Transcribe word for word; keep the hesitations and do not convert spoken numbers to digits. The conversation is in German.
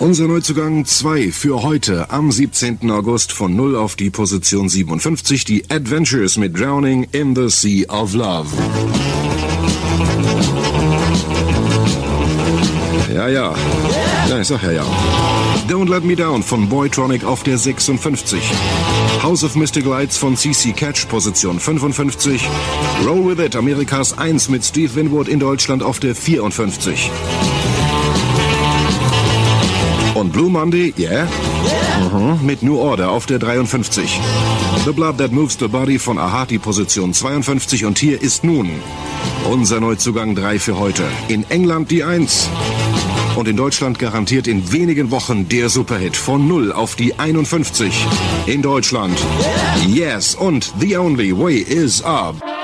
Unser Neuzugang zwei für heute am siebzehnten August von null auf die Position siebenundfünfzig, die Adventures mit Drowning in the Sea of Love. Ja, ja. Ja, ich sag ja, ja. Don't Let Me Down von Boytronic auf der sechsundfünfzig. House of Mystic Lights von C C Catch, Position fünfundfünfzig. Roll With It, Amerikas eins mit Steve Winwood in Deutschland auf der vierundfünfzig. Und Blue Monday, yeah? Uh-huh, mit New Order auf der dreiundfünfzig. The Blood That Moves the Body von Ahati, Position zweiundfünfzig. Und hier ist nun unser Neuzugang drei für heute. In England die eins. Und in Deutschland garantiert in wenigen Wochen der Superhit von null auf die einundfünfzig. In Deutschland, Yes und The Only Way Is Up.